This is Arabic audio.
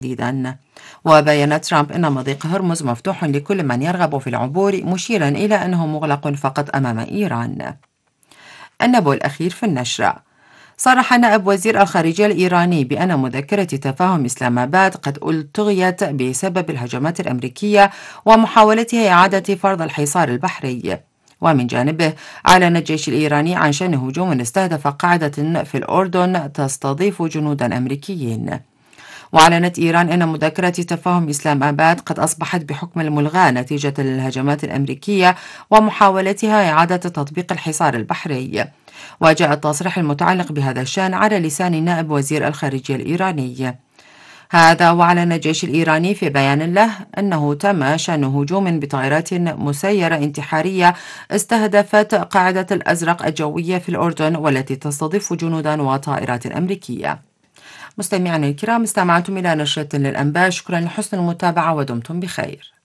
تحديدا. وبين ترامب أن مضيق هرمز مفتوح لكل من يرغب في العبور، مشيرا إلى أنه مغلق فقط أمام إيران. النبو الأخير في النشر: صرح نائب وزير الخارجية الإيراني بأن مذكرة تفاهم إسلام آباد قد ألغيت بسبب الهجمات الأمريكية ومحاولتها إعادة فرض الحصار البحري. ومن جانبه أعلن الجيش الإيراني عن شن هجوم استهدف قاعدة في الأردن تستضيف جنودا أمريكيين. وأعلنت إيران أن مذكرة تفاهم إسلام آباد قد أصبحت بحكم الملغاة نتيجة الهجمات الأمريكية ومحاولتها إعادة تطبيق الحصار البحري. وجاء التصريح المتعلق بهذا الشأن على لسان نائب وزير الخارجية الإيراني. هذا وأعلن الجيش الإيراني في بيان له أنه تم شن هجوم بطائرات مسيرة انتحارية استهدفت قاعدة الأزرق الجوية في الأردن، والتي تستضيف جنودا وطائرات أمريكية. مستمعينا الكرام، استمعتم إلى نشرة للأنباء. شكرا لحسن المتابعة ودمتم بخير.